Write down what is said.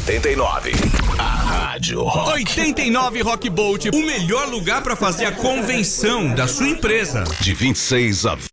89. A Rádio Rock. 89 Rock Bolt, o melhor lugar para fazer a convenção da sua empresa. De 26 a